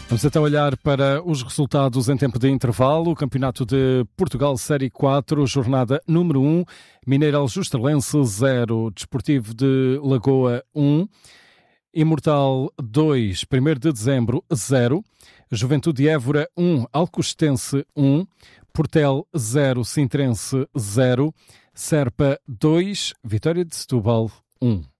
Vamos então olhar para os resultados em tempo de intervalo. O Campeonato de Portugal Série 4, jornada número 1. Mineiro Aljustralense 0, Desportivo de Lagoa 1. Imortal 2, 1º de dezembro 0. Juventude de Évora 1, Alcostense 1. Portel 0, Sintrense 0. Serpa 2, Vitória de Setúbal 1.